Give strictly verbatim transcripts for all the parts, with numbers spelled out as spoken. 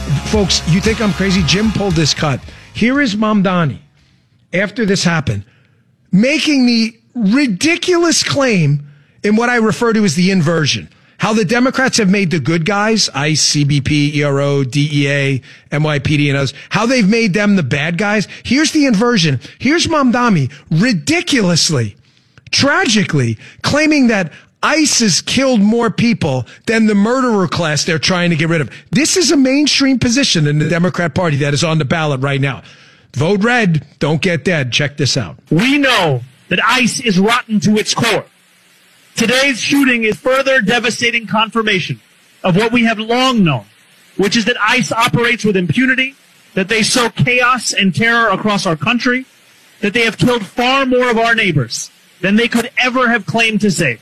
Folks, you think I'm crazy? Jim pulled this cut. Here is Mamdani, after this happened, making the ridiculous claim in what I refer to as the inversion. How the Democrats have made the good guys, ICE, C B P, E R O, D E A, N Y P D, and others, how they've made them the bad guys. Here's the inversion. Here's Mamdani ridiculously, tragically claiming that ICE has killed more people than the murderer class they're trying to get rid of. This is a mainstream position in the Democrat Party that is on the ballot right now. Vote red. Don't get dead. Check this out. We know that ICE is rotten to its core. Today's shooting is further devastating confirmation of what we have long known, which is that ICE operates with impunity, that they sow chaos and terror across our country, that they have killed far more of our neighbors than they could ever have claimed to save.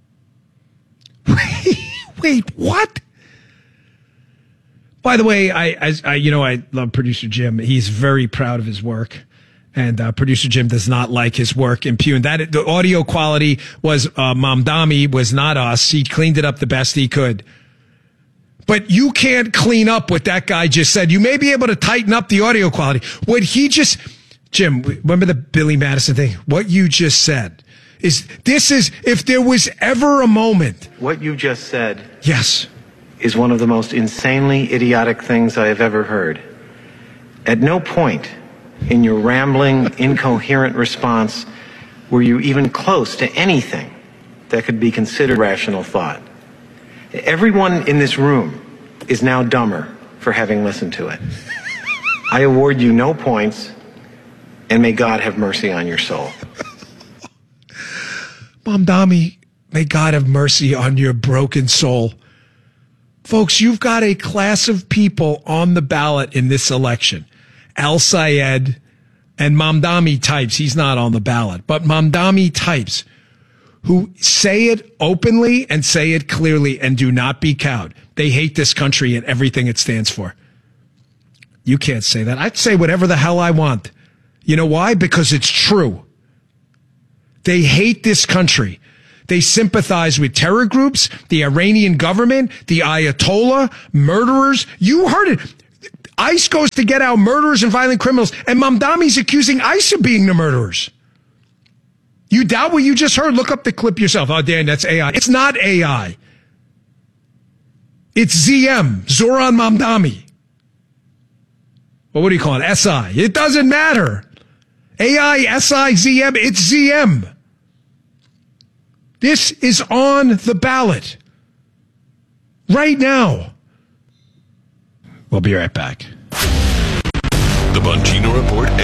Wait, what? By the way, I, I, I, you know, I love producer Jim. He's very proud of his work. And uh, producer Jim does not like his work impugned. That the audio quality was uh, Mamdani, was not us. He cleaned it up the best he could. But you can't clean up what that guy just said. You may be able to tighten up the audio quality. What he just, Jim, remember the Billy Madison thing? What you just said is this is if there was ever a moment. What you just said, yes, is one of the most insanely idiotic things I have ever heard. At no point in your rambling, incoherent response were you even close to anything that could be considered rational thought. Everyone in this room is now dumber for having listened to it. I award you no points, and may God have mercy on your soul. Mamdani, may God have mercy on your broken soul. Folks, you've got a class of people on the ballot in this election. Al-Sayed and Mamdani types, he's not on the ballot, but Mamdani types who say it openly and say it clearly and do not be cowed. They hate this country and everything it stands for. You can't say that. I'd say whatever the hell I want. You know why? Because it's true. They hate this country. They sympathize with terror groups, the Iranian government, the Ayatollah, murderers. You heard it. ICE goes to get out murderers and violent criminals, and Mamdani's accusing ICE of being the murderers. You doubt what you just heard? Look up the clip yourself. Oh, Dan, that's A I. It's not A I. It's Z M, Zoran Mamdani. Well, what do you call it? S I. It doesn't matter. A I, S I, Z M, it's Z M. This is on the ballot right now. We'll be right back. The Bongino Report A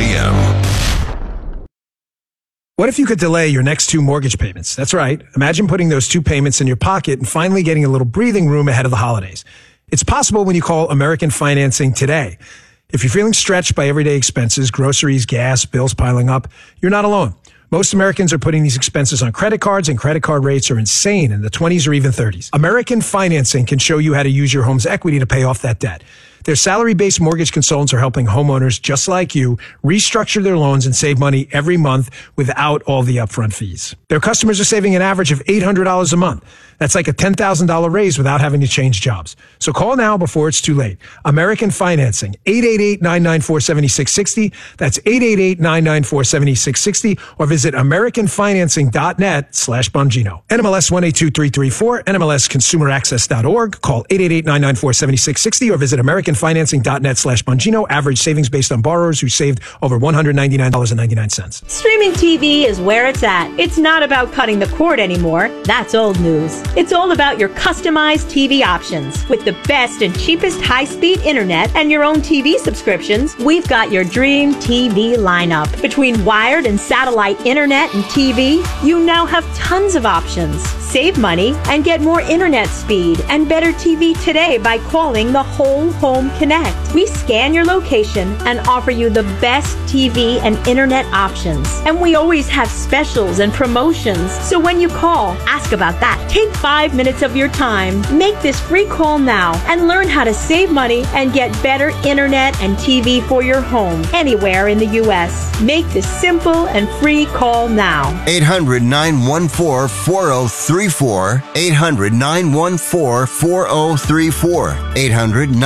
M. What if you could delay your next two mortgage payments? That's right. Imagine putting those two payments in your pocket and finally getting a little breathing room ahead of the holidays. It's possible when you call American Financing today. If you're feeling stretched by everyday expenses, groceries, gas, bills piling up, you're not alone. Most Americans are putting these expenses on credit cards, and credit card rates are insane in the twenties or even thirties. American Financing can show you how to use your home's equity to pay off that debt. Their salary-based mortgage consultants are helping homeowners just like you restructure their loans and save money every month without all the upfront fees. Their customers are saving an average of eight hundred dollars a month. That's like a ten thousand dollars raise without having to change jobs. So call now before it's too late. American Financing, eight eight eight, nine nine four, seven six six zero. That's eight eight eight, nine nine four, seven six six zero, or visit americanfinancing.net slash Bongino. N M L S one eight two three three four, N M L S consumer access dot org. Call eight eight eight, nine nine four, seven six six zero or visit americanfinancing.net slash Bongino. Average savings based on borrowers who saved over one hundred ninety-nine dollars and ninety-nine cents. Streaming T V is where it's at. It's not about cutting the cord anymore. That's old news. It's all about your customized T V options. With the best and cheapest high-speed internet and your own T V subscriptions, we've got your dream T V lineup. Between wired and satellite internet and T V, you now have tons of options. Save money and get more internet speed and better T V today by calling the Whole Home Connect. We scan your location and offer you the best T V and internet options. And we always have specials and promotions. So when you call, ask about that. Take five minutes of your time. Make this free call now and learn how to save money and get better internet and T V for your home anywhere in the U S. Make this simple and free call now. eight hundred, nine one four, four oh three four. eight hundred, nine one four, four oh three four. eight hundred, nine one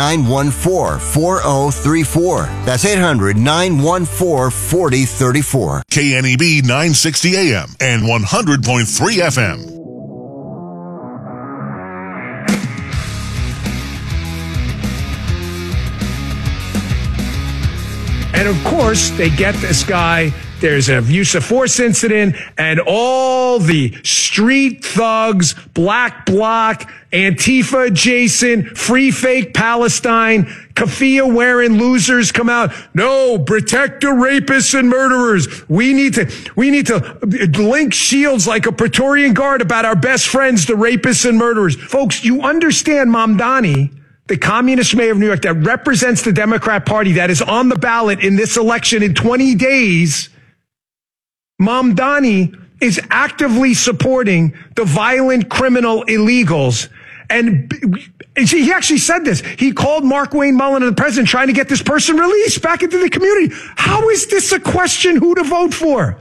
one four, four oh three four. That's eight hundred, nine one four, four oh three four. K N E B nine sixty A M and one hundred point three F M. And of course, they get this guy. There's a use of force incident, and all the street thugs, black bloc, Antifa adjacent, free fake Palestine, keffiyeh wearing losers come out. No, protect the rapists and murderers. We need to, we need to link shields like a Praetorian Guard about our best friends, the rapists and murderers. Folks, you understand Mamdani, the communist mayor of New York that represents the Democrat Party that is on the ballot in this election in twenty days. Mamdani is actively supporting the violent criminal illegals. And he actually said this. He called Markwayne Mullin and the president trying to get this person released back into the community. How is this a question who to vote for?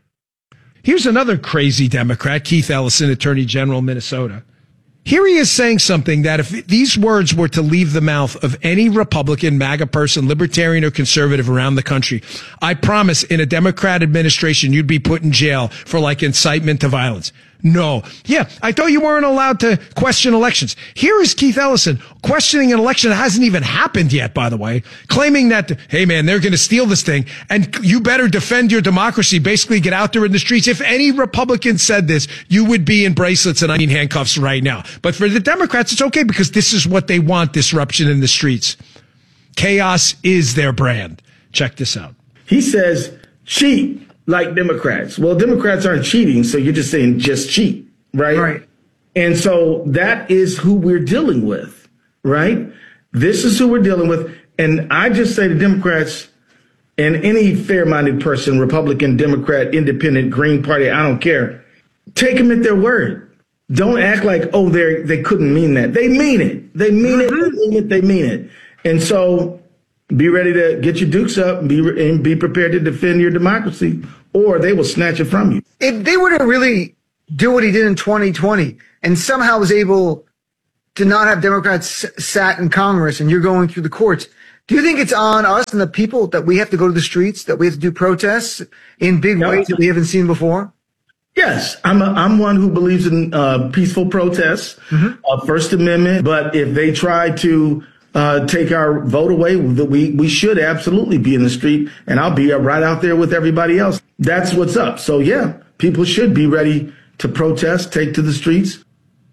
Here's another crazy Democrat, Keith Ellison, Attorney General, Minnesota. Here he is saying something that if these words were to leave the mouth of any Republican, MAGA person, libertarian or conservative around the country, I promise in a Democrat administration, you'd be put in jail for like incitement to violence. No. Yeah, I thought you weren't allowed to question elections. Here is Keith Ellison questioning an election that hasn't even happened yet, by the way, claiming that, hey man, they're going to steal this thing and you better defend your democracy, basically get out there in the streets. If any Republican said this, you would be in bracelets and onion handcuffs right now. But for the Democrats, it's okay because this is what they want, disruption in the streets. Chaos is their brand. Check this out. He says, cheat like Democrats. Well, Democrats aren't cheating, so you're just saying just cheat, right? Right. And so that is who we're dealing with, right? This is who we're dealing with. And I just say to Democrats and any fair-minded person, Republican, Democrat, Independent, Green Party, I don't care, take them at their word. Don't act like, oh, they they couldn't mean that. They mean it. They mean it. They mean it. They mean it. And so be ready to get your dukes up and be, and be prepared to defend your democracy, or they will snatch it from you. If they were to really do what he did in twenty twenty and somehow was able to not have Democrats sat in Congress and you're going through the courts, do you think it's on us and the people that we have to go to the streets, that we have to do protests in big No. ways that we haven't seen before? Yes, I'm a, I'm one who believes in uh, peaceful protests, mm-hmm. uh, First Amendment. But if they try to uh, take our vote away, we we should absolutely be in the street, and I'll be right out there with everybody else. That's what's up. So yeah, people should be ready to protest, take to the streets.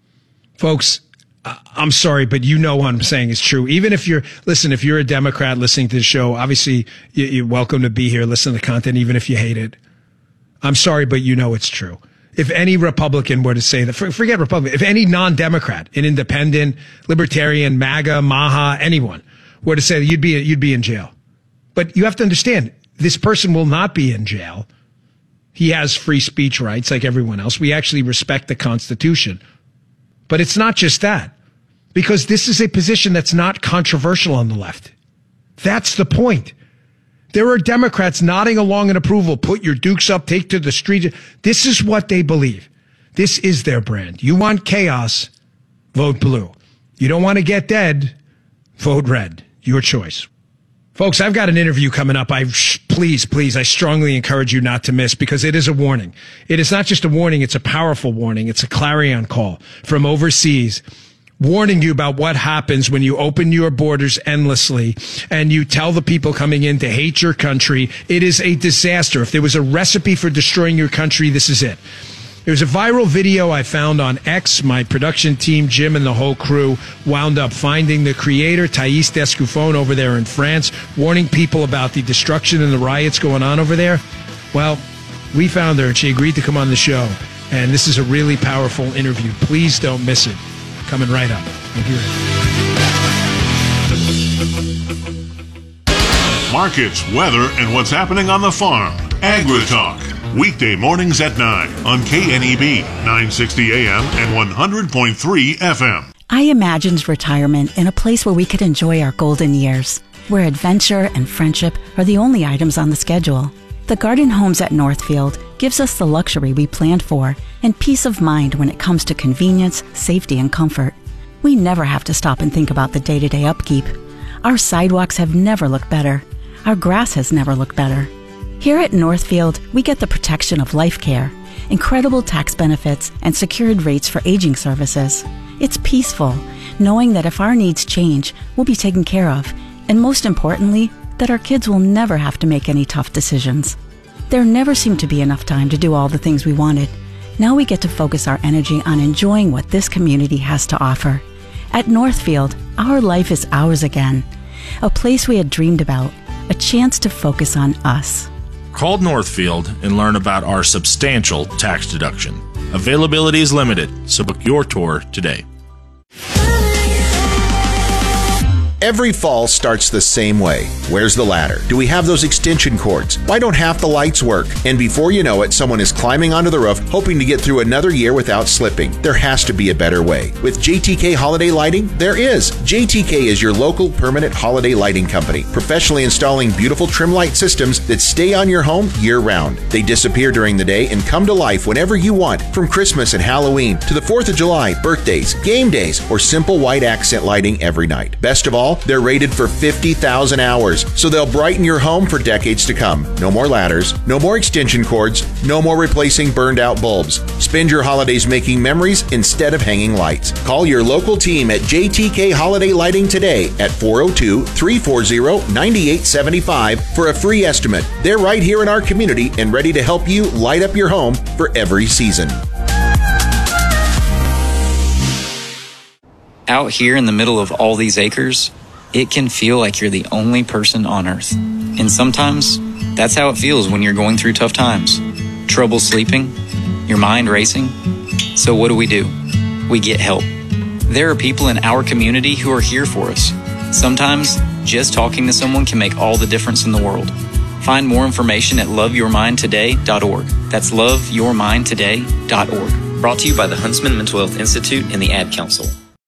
Folks, I'm sorry, but you know what I'm saying is true. Even if you're, listen, if you're a Democrat listening to the show, obviously you're welcome to be here, listen to the content, even if you hate it. I'm sorry, but you know it's true. If any Republican were to say that, forget Republican, if any non-Democrat, an independent, libertarian, MAGA, MAHA, anyone were to say that, you'd be, you'd be in jail. But you have to understand, this person will not be in jail. He has free speech rights like everyone else. We actually respect the Constitution. But it's not just that, because this is a position that's not controversial on the left. That's the point. There are Democrats nodding along in approval. Put your dukes up, take to the street. This is what they believe. This is their brand. You want chaos, vote blue. You don't want to get dead, vote red. Your choice. Folks, I've got an interview coming up. I please, please, I strongly encourage you not to miss, because it is a warning. It is not just a warning. It's a powerful warning. It's a clarion call from overseas, warning you about what happens when you open your borders endlessly and you tell the people coming in to hate your country. It is a disaster. If there was a recipe for destroying your country, this is it. There's a viral video I found on X. My production team, Jim and the whole crew, wound up finding the creator, Thais Descoufon, over there in France, warning people about the destruction and the riots going on over there. Well, we found her and she agreed to come on the show. And this is a really powerful interview. Please don't miss it. Coming right up. We'll be right. Markets, weather, and what's happening on the farm. Agri-Talk. Weekday mornings at nine on K N E B, nine sixty A M and one hundred point three F M. I imagined retirement in a place where we could enjoy our golden years, where adventure and friendship are the only items on the schedule. The Garden Homes at Northfield gives us the luxury we planned for and peace of mind when it comes to convenience, safety, and comfort. We never have to stop and think about the day-to-day upkeep. Our sidewalks have never looked better. Our grass has never looked better. Here at Northfield, we get the protection of life care, incredible tax benefits, and secured rates for aging services. It's peaceful, knowing that if our needs change, we'll be taken care of, and most importantly, that our kids will never have to make any tough decisions. There never seemed to be enough time to do all the things we wanted. Now we get to focus our energy on enjoying what this community has to offer. At Northfield, our life is ours again. A place we had dreamed about, a chance to focus on us. Call Northfield and learn about our substantial tax deduction. Availability is limited, so book your tour today. Every fall starts the same way. Where's the ladder? Do we have those extension cords? Why don't half the lights work? And before you know it, someone is climbing onto the roof, hoping to get through another year without slipping. There has to be a better way. With J T K Holiday Lighting, there is. J T K is your local permanent holiday lighting company, professionally installing beautiful trim light systems that stay on your home year-round. They disappear during the day and come to life whenever you want, from Christmas and Halloween to the fourth of July, birthdays, game days, or simple white accent lighting every night. Best of all, they're rated for fifty thousand hours, so they'll brighten your home for decades to come. No more ladders, no more extension cords, no more replacing burned out bulbs. Spend your holidays making memories instead of hanging lights. Call your local team at J T K Holiday Lighting today at four oh two, three four zero, nine eight seven five for a free estimate. They're right here in our community and ready to help you light up your home for every season. Out here in the middle of all these acres, it can feel like you're the only person on Earth. And sometimes, that's how it feels when you're going through tough times. Trouble sleeping, your mind racing. So what do we do? We get help. There are people in our community who are here for us. Sometimes, just talking to someone can make all the difference in the world. Find more information at love your mind today dot org. That's love your mind today dot org. Brought to you by the Huntsman Mental Health Institute and the Ad Council.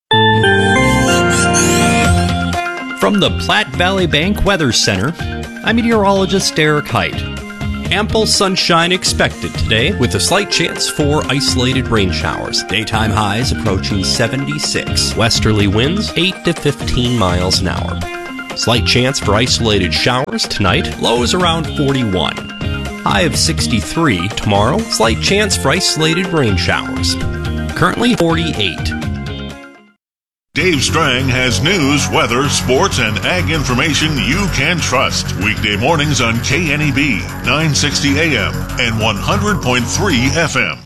From the Platte Valley Bank Weather Center, I'm meteorologist Derek Height. Ample sunshine expected today with a slight chance for isolated rain showers. Daytime highs approaching seventy-six. Westerly winds eight to fifteen miles an hour. Slight chance for isolated showers tonight. Lows around forty-one. High of sixty-three tomorrow. Slight chance for isolated rain showers. Currently forty-eight. Dave Strang has news, weather, sports, and ag information you can trust. Weekday mornings on K N E B, nine sixty A M and one hundred point three F M.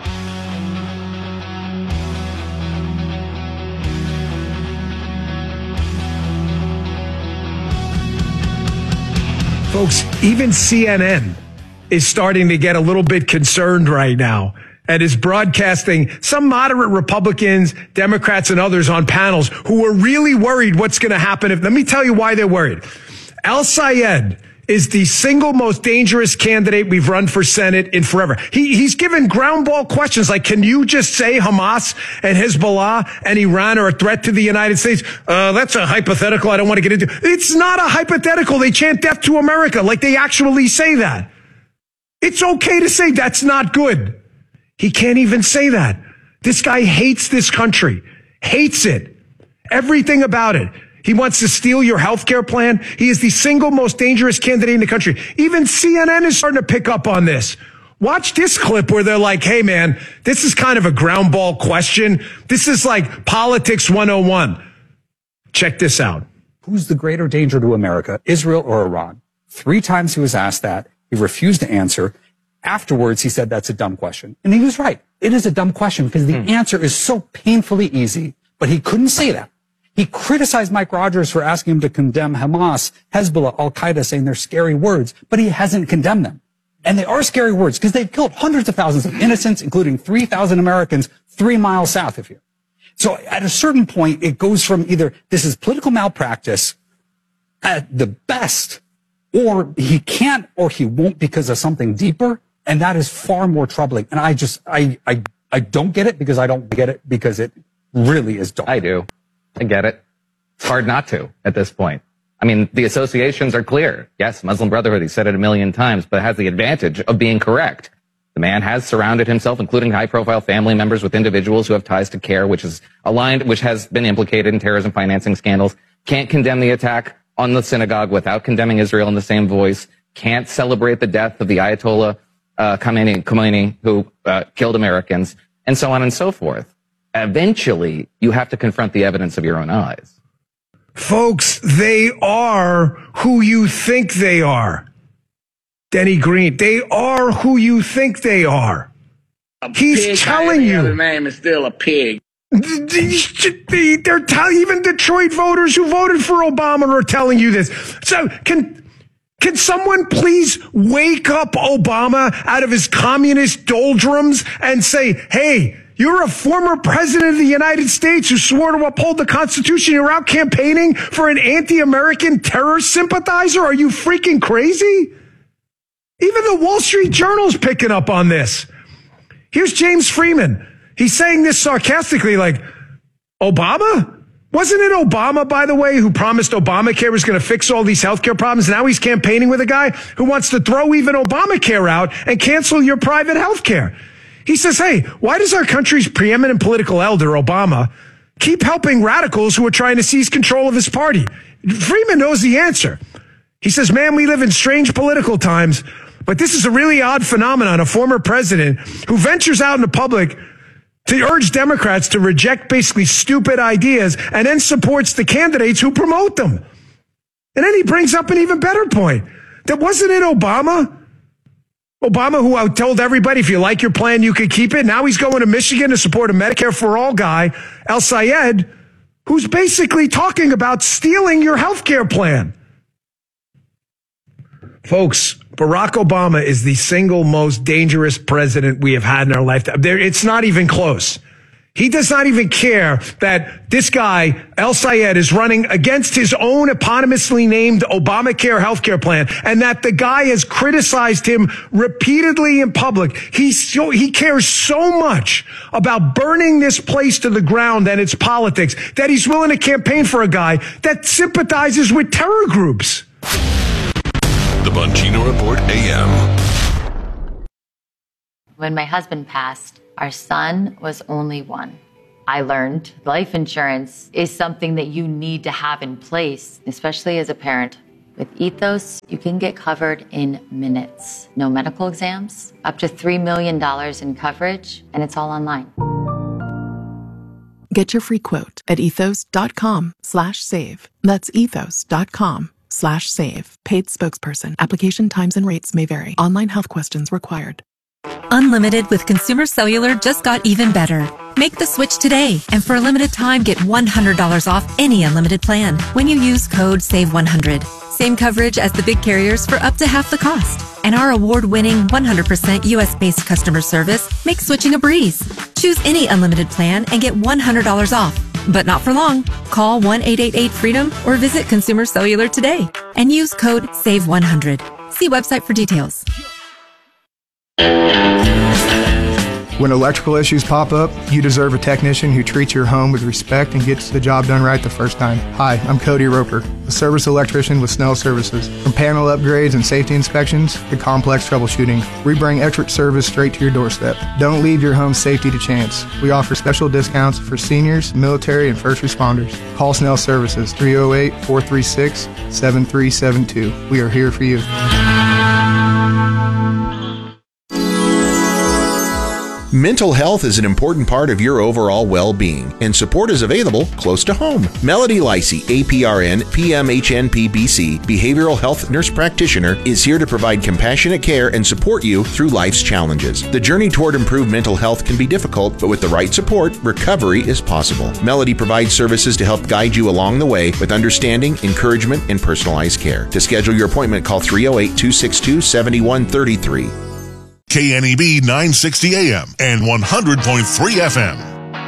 Folks, even C N N is starting to get a little bit concerned right now and is broadcasting some moderate Republicans, Democrats, and others on panels who are really worried what's going to happen. If, let me tell you why they're worried. Al-Sayed is the single most dangerous candidate we've run for Senate in forever. He, he's given ground ball questions like, can you just say Hamas and Hezbollah and Iran are a threat to the United States? Uh, that's a hypothetical I don't want to get into. It's not a hypothetical. They chant death to America like they actually say that. It's okay to say that's not good. He can't even say that. This guy hates this country, hates it, everything about it. He wants to steal your health care plan. He is the single most dangerous candidate in the country. Even C N N is starting to pick up on this. Watch this clip where they're like, hey, man, this is kind of a ground ball question. This is like politics one oh one. Check this out. Who's the greater danger to America, Israel or Iran? Three times he was asked that. He refused to answer. Afterwards, he said that's a dumb question. And he was right. It is a dumb question because the mm. answer is so painfully easy, but he couldn't say that. He criticized Mike Rogers for asking him to condemn Hamas, Hezbollah, Al-Qaeda, saying they're scary words, but he hasn't condemned them. And they are scary words because they've killed hundreds of thousands of innocents, including three thousand Americans three miles south of here. So at a certain point, it goes from either this is political malpractice at the best, or he can't or he won't because of something deeper. And that is far more troubling. And I just, I, I, I don't get it because I don't get it because it really is dark. I do. I get it. It's hard not to at this point. I mean, the associations are clear. Yes, Muslim Brotherhood, he said it a million times, but it has the advantage of being correct. The man has surrounded himself, including high-profile family members, with individuals who have ties to CAIR, which is aligned, which has been implicated in terrorism financing scandals. can't condemn the attack on the synagogue without condemning Israel in the same voice, can't celebrate the death of the Ayatollah uh, Khomeini, Khomeini, who uh, killed Americans, and so on and so forth. Eventually, you have to confront the evidence of your own eyes. Folks, they are who you think they are. Denny Green, they are who you think they are. A He's pig telling you. The name is still a pig. They're telling, even Detroit voters who voted for Obama are telling you this. So can can someone please wake up Obama out of his communist doldrums and say, hey, you're a former president of the United States who swore to uphold the Constitution. You're out campaigning for an anti-American terror sympathizer? Are you freaking crazy? Even the Wall Street Journal's picking up on this. Here's James Freeman. He's saying this sarcastically, like, Obama? Wasn't it Obama, by the way, who promised Obamacare was going to fix all these healthcare problems? Now he's campaigning with a guy who wants to throw even Obamacare out and cancel your private healthcare. He says, hey, why does our country's preeminent political elder, Obama, keep helping radicals who are trying to seize control of his party? Freeman knows the answer. He says, man, we live in strange political times, but this is a really odd phenomenon. A former president who ventures out in the public to urge Democrats to reject basically stupid ideas and then supports the candidates who promote them. And then he brings up an even better point. That wasn't it Obama? Obama, who told everybody, if you like your plan, you can keep it. Now he's going to Michigan to support a Medicare for All guy, El Sayed, who's basically talking about stealing your health care plan. Folks, Barack Obama is the single most dangerous president we have had in our lifetime. There, it's not even close. He does not even care that this guy, El Sayed, is running against his own eponymously named Obamacare healthcare plan, and that the guy has criticized him repeatedly in public. He so, he cares so much about burning this place to the ground and its politics that he's willing to campaign for a guy that sympathizes with terror groups. The Bongino Report A M. When my husband passed, our son was only one. I learned life insurance is something that you need to have in place, especially as a parent. With Ethos, you can get covered in minutes. No medical exams, up to three million dollars in coverage, and it's all online. Get your free quote at ethos.com slash save. That's ethos.com slash save. Paid spokesperson. Application times and rates may vary. Online health questions required. Unlimited with Consumer Cellular just got even better. Make the switch today, and for a limited time, get one hundred dollars off any unlimited plan when you use code save one hundred. Same coverage as the big carriers for up to half the cost. And our award-winning one hundred percent U S-based customer service makes switching a breeze. Choose any unlimited plan and get one hundred dollars off. But not for long. Call one eight eight eight freedom or visit Consumer Cellular today and use code save one hundred. See website for details. When electrical issues pop up, you deserve a technician who treats your home with respect and gets the job done right the first time. Hi, I'm Cody Roper, a service electrician with Snell Services. From panel upgrades and safety inspections to complex troubleshooting, we bring expert service straight to your doorstep. Don't leave your home's safety to chance. We offer special discounts for seniors, military, and first responders. Call Snell Services, three oh eight, four three six, seven three seven two. We are here for you. Mental health is an important part of your overall well-being, and support is available close to home. Melody Lacey, A P R N, P M H N P B C, Behavioral Health Nurse Practitioner, is here to provide compassionate care and support you through life's challenges. The journey toward improved mental health can be difficult, but with the right support, recovery is possible. Melody provides services to help guide you along the way with understanding, encouragement, and personalized care. To schedule your appointment, call three oh eight, two six two, seven one three three. K N E B nine sixty A M and one hundred point three F M.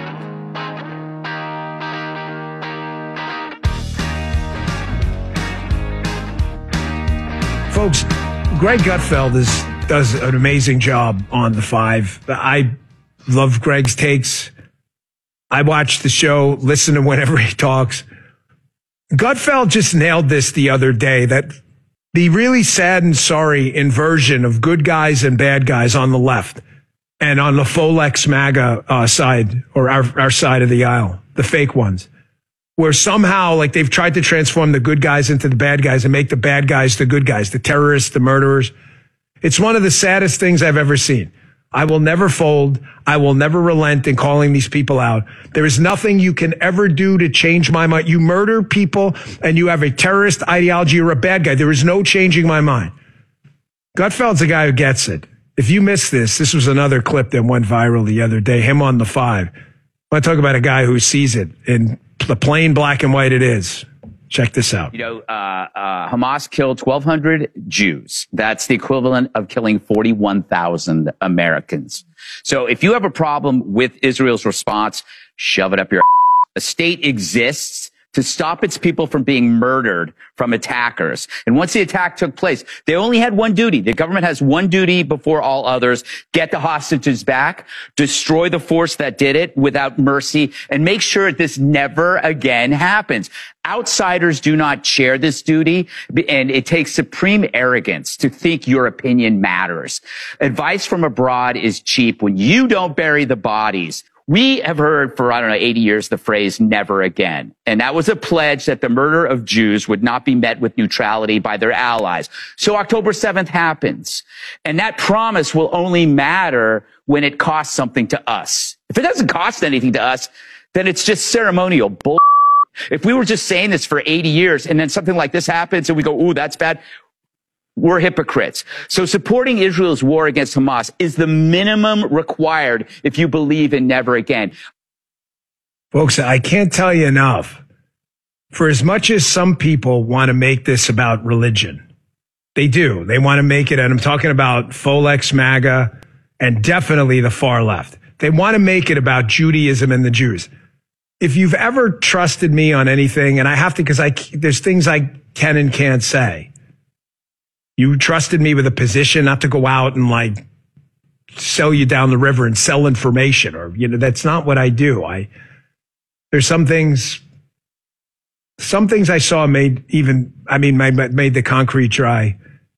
Folks, Greg Gutfeld is, does an amazing job on The Five. I love Greg's takes. I watch the show, listen to whenever he talks. Gutfeld just nailed this the other day, that the really sad and sorry inversion of good guys and bad guys on the left and on the Folex MAGA uh, side, or our, our side of the aisle, the fake ones, where somehow like they've tried to transform the good guys into the bad guys and make the bad guys the good guys, the terrorists, the murderers. It's one of the saddest things I've ever seen. I will never fold. I will never relent in calling these people out. There is nothing you can ever do to change my mind. You murder people and you have a terrorist ideology, you're a bad guy. There is no changing my mind. Gutfeld's a guy who gets it. If you missed this, this was another clip that went viral the other day, him on the five. I want to talk about a guy who sees it in the plain black and white it is. Check this out. You know, uh, uh, Hamas killed twelve hundred Jews. That's the equivalent of killing forty-one thousand Americans. So if you have a problem with Israel's response, shove it up your ass. A state exists to stop its people from being murdered from attackers. And once the attack took place, they only had one duty. The government has one duty before all others: get the hostages back, destroy the force that did it without mercy, and make sure this never again happens. Outsiders do not share this duty, and it takes supreme arrogance to think your opinion matters. Advice from abroad is cheap. When you don't bury the bodies, we have heard for, I don't know, eighty years, the phrase never again. And that was a pledge that the murder of Jews would not be met with neutrality by their allies. So October seventh happens. And that promise will only matter when it costs something to us. If it doesn't cost anything to us, then it's just ceremonial bull. If we were just saying this for eighty years and then something like this happens and we go, ooh, that's bad, we're hypocrites. So supporting Israel's war against Hamas is the minimum required if you believe in never again. Folks, I can't tell you enough. For as much as some people want to make this about religion, they do. They want to make it, and I'm talking about Folex, MAGA, and definitely the far left. They want to make it about Judaism and the Jews. If you've ever trusted me on anything, and I have to because I there's things I can and can't say. You trusted me with a position not to go out and like sell you down the river and sell information, or, you know, that's not what I do. I, there's some things, some things I saw made even, I mean, made the concrete dry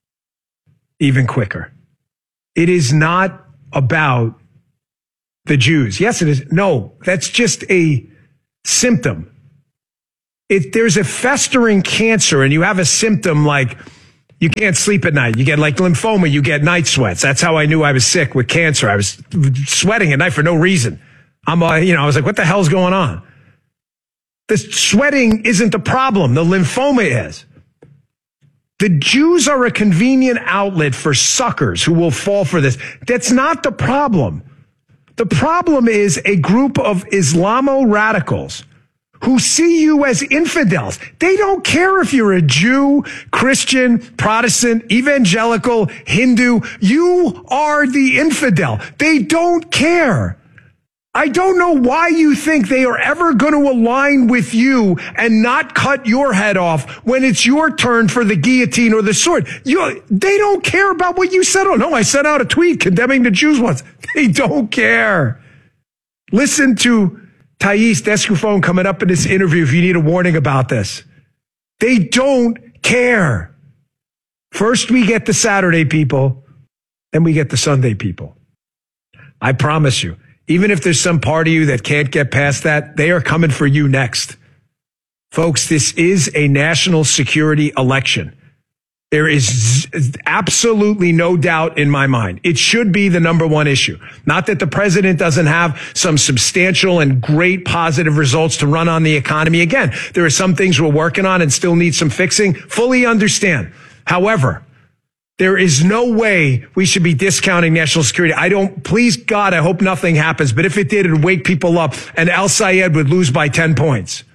even quicker. It is not about the Jews. Yes, it is. No, that's just a symptom. If there's a festering cancer and you have a symptom like you can't sleep at night, you get like lymphoma, you get night sweats. That's how I knew I was sick with cancer. I was sweating at night for no reason. I'm, uh, you know, I was like, what the hell's going on? The sweating isn't the problem. The lymphoma is. The Jews are a convenient outlet for suckers who will fall for this. That's not the problem. The problem is a group of Islamo-radicals who see you as infidels. They don't care if you're a Jew, Christian, Protestant, evangelical, Hindu. You are the infidel. They don't care. I don't know why you think they are ever going to align with you and not cut your head off when it's your turn for the guillotine or the sword. You, they don't care about what you said. Oh, no, I sent out a tweet condemning the Jews once. They don't care. Listen to Thais Descoufon coming up in this interview if you need a warning about this. They don't care. First we get the Saturday people, then we get the Sunday people. I promise you, even if there's some part of you that can't get past that, they are coming for you next. Folks, this is a national security election. There is absolutely no doubt in my mind. It should be the number one issue. Not that the president doesn't have some substantial and great positive results to run on the economy. Again, there are some things we're working on and still need some fixing. Fully understand. However, there is no way we should be discounting national security. I don't, please God, I hope nothing happens. But if it did, it would wake people up and Al Sayed would lose by ten points.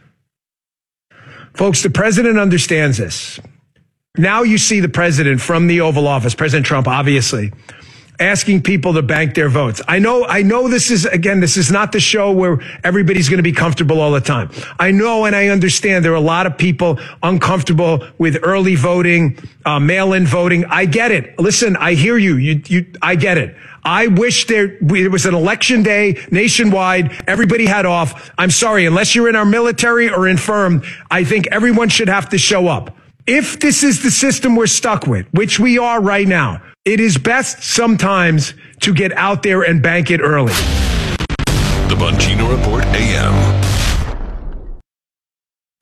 Folks, the president understands this. Now you see the president from the Oval Office, President Trump, obviously, asking people to bank their votes. I know, I know this is, again, this is not the show where everybody's going to be comfortable all the time. I know and I understand there are a lot of people uncomfortable with early voting, uh, mail-in voting. I get it. Listen, I hear you. You, you, I get it. I wish there it was an election day nationwide. Everybody had off. I'm sorry, unless you're in our military or infirm, I think everyone should have to show up. If this is the system we're stuck with, which we are right now, it is best sometimes to get out there and bank it early. The Bongino Report A M.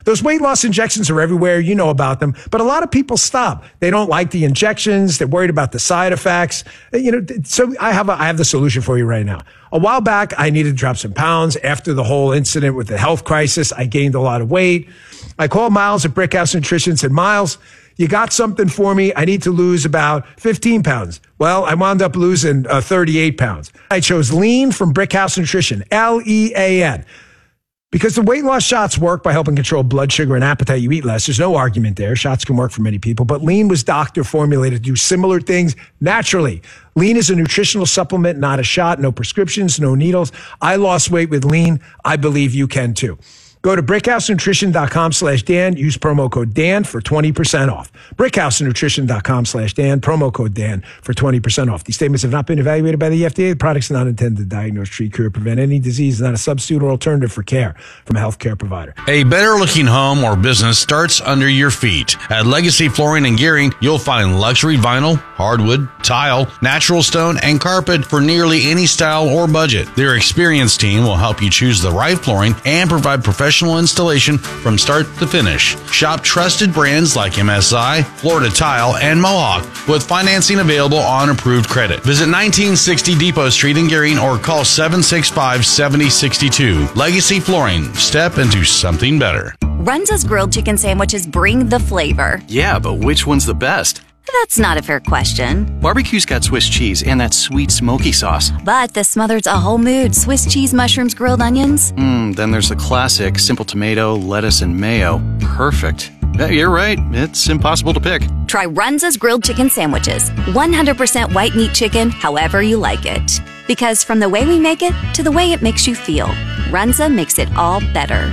Those weight loss injections are everywhere. You know about them. But a lot of people stop. They don't like the injections. They're worried about the side effects. You know, so I have a, I have the solution for you right now. A while back, I needed to drop some pounds. After the whole incident with the health crisis, I gained a lot of weight. I called Miles at Brickhouse Nutrition and said, Miles, you got something for me? I need to lose about fifteen pounds. Well, I wound up losing uh, thirty-eight pounds. I chose Lean from Brickhouse Nutrition, L E A N. Because the weight loss shots work by helping control blood sugar and appetite, you eat less. There's no argument there. Shots can work for many people, but Lean was doctor formulated to do similar things naturally. Lean is a nutritional supplement, not a shot. No prescriptions, no needles. I lost weight with Lean. I believe you can too. Go to brickhousenutrition.com slash Dan. Use promo code Dan for twenty percent off. brickhousenutrition.com slash Dan. Promo code Dan for twenty percent off. These statements have not been evaluated by the F D A. The products are not intended to diagnose, treat, cure, prevent any disease. It's not a substitute or alternative for care from a healthcare provider. A better-looking home or business starts under your feet. At Legacy Flooring and Gearing, you'll find luxury vinyl, hardwood, tile, natural stone, and carpet for nearly any style or budget. Their experienced team will help you choose the right flooring and provide professional installation from start to finish. Shop trusted brands like M S I, Florida Tile, and Mohawk with financing available on approved credit. Visit nineteen sixty Depot Street in Gearing or call seven six five, seven oh six two. Legacy Flooring. Step into something better. Runza's grilled chicken sandwiches bring the flavor. Yeah, but which one's the best? That's not a fair question. Barbecue's got Swiss cheese and that sweet smoky sauce. But the smothered's a whole mood. Swiss cheese, mushrooms, grilled onions. Mmm, then there's the classic simple tomato, lettuce, and mayo. Perfect. Yeah, you're right. It's impossible to pick. Try Runza's grilled chicken sandwiches. one hundred percent white meat chicken, however you like it. Because from the way we make it to the way it makes you feel, Runza makes it all better.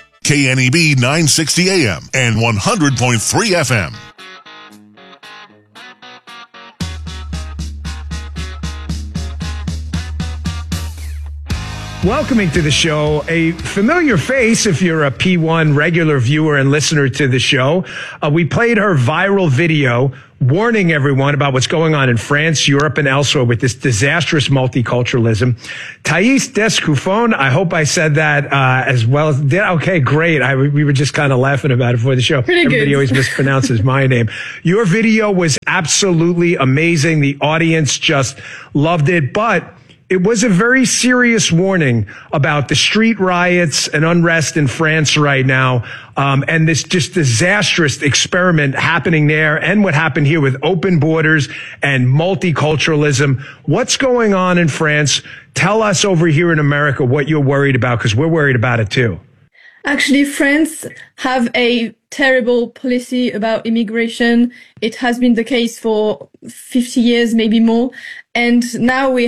K N E B nine sixty A M and one hundred point three F M. Welcoming to the show, a familiar face if you're a P one regular viewer and listener to the show. Uh, we played her viral video warning everyone about what's going on in France, Europe, and elsewhere with this disastrous multiculturalism. Thais Descoufon, I hope I said that uh, as well. As, did, okay, great. I, we were just kind of laughing about it before the show. Pretty Everybody good. always mispronounces my name. Your video was absolutely amazing. The audience just loved it, but it was a very serious warning about the street riots and unrest in France right now, um, and this just disastrous experiment happening there and what happened here with open borders and multiculturalism. What's going on in France? Tell us over here in America what you're worried about, because we're worried about it too. Actually, France have a terrible policy about immigration. It has been the case for fifty years, maybe more. And now we